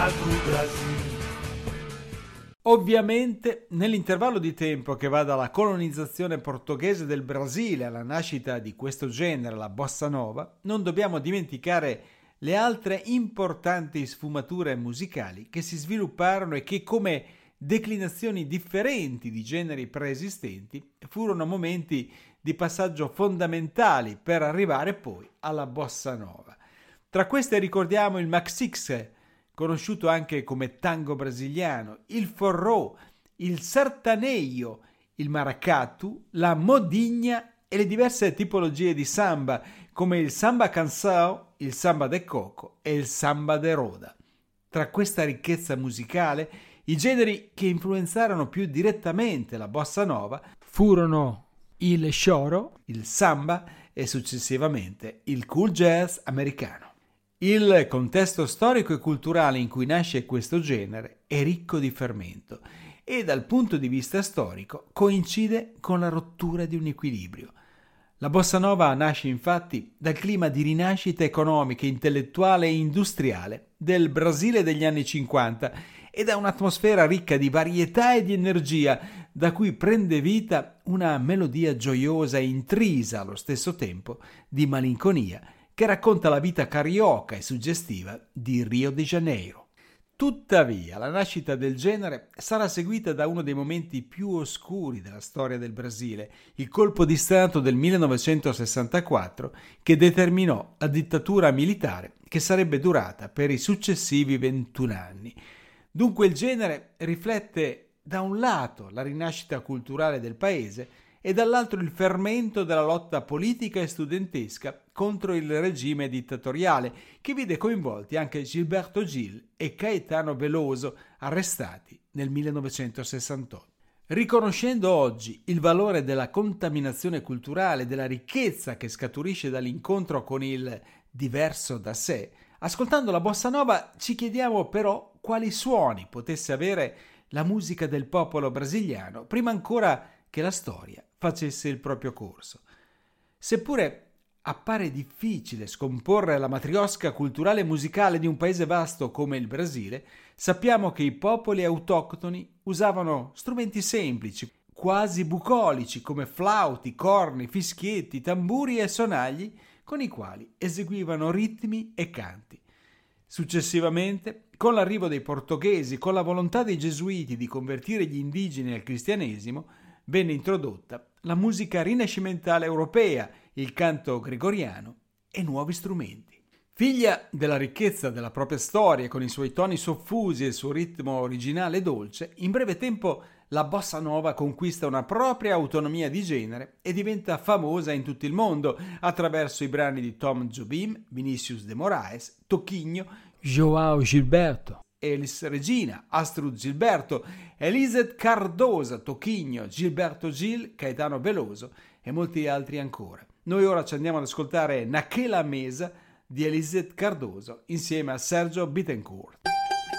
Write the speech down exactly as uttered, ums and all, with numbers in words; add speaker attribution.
Speaker 1: Ovviamente, nell'intervallo di tempo che va dalla colonizzazione portoghese del Brasile alla nascita di questo genere, la bossa nova, non dobbiamo dimenticare le altre importanti sfumature musicali che si svilupparono e che, come declinazioni differenti di generi preesistenti, furono momenti di passaggio fondamentali per arrivare poi alla bossa nova. Tra queste ricordiamo il maxixe, conosciuto anche come tango brasiliano, il forró, il sertanejo, il maracatu, la modinha e le diverse tipologie di samba, come il samba canção, il samba de coco e il samba de roda. Tra questa ricchezza musicale, i generi che influenzarono più direttamente la bossa nova furono il choro, il samba e successivamente il cool jazz americano. Il contesto storico e culturale in cui nasce questo genere è ricco di fermento e dal punto di vista storico coincide con la rottura di un equilibrio. La bossa nova nasce infatti dal clima di rinascita economica, intellettuale e industriale del Brasile degli anni cinquanta e da un'atmosfera ricca di varietà e di energia da cui prende vita una melodia gioiosa e intrisa allo stesso tempo di malinconia che racconta la vita carioca e suggestiva di Rio de Janeiro. Tuttavia, la nascita del genere sarà seguita da uno dei momenti più oscuri della storia del Brasile, il colpo di Stato del millenovecentosessantaquattro, che determinò la dittatura militare che sarebbe durata per i successivi ventuno anni. Dunque il genere riflette da un lato la rinascita culturale del paese e dall'altro il fermento della lotta politica e studentesca contro il regime dittatoriale, che vide coinvolti anche Gilberto Gil e Caetano Veloso, arrestati nel millenovecentosessantotto. Riconoscendo oggi il valore della contaminazione culturale, della ricchezza che scaturisce dall'incontro con il diverso da sé, ascoltando la bossa nova ci chiediamo però quali suoni potesse avere la musica del popolo brasiliano prima ancora che la storia facesse il proprio corso. Seppure appare difficile scomporre la matriosca culturale e musicale di un paese vasto come il Brasile, sappiamo che i popoli autoctoni usavano strumenti semplici, quasi bucolici, come flauti, corni, fischietti, tamburi e sonagli, con i quali eseguivano ritmi e canti. Successivamente, con l'arrivo dei portoghesi, con la volontà dei gesuiti di convertire gli indigeni al cristianesimo, venne introdotta la musica rinascimentale europea, il canto gregoriano e nuovi strumenti. Figlia della ricchezza della propria storia, con i suoi toni soffusi e il suo ritmo originale e dolce, in breve tempo la bossa nova conquista una propria autonomia di genere e diventa famosa in tutto il mondo attraverso i brani di Tom Jobim, Vinicius de Moraes, Toquinho, João Gilberto, Elis Regina, Astrud Gilberto, Eliseth Cardosa, Toquinho, Gilberto Gil, Caetano Veloso e molti altri ancora. Noi ora ci andiamo ad ascoltare Naquela Mesa di Eliseth Cardoso insieme a Sergio Bittencourt.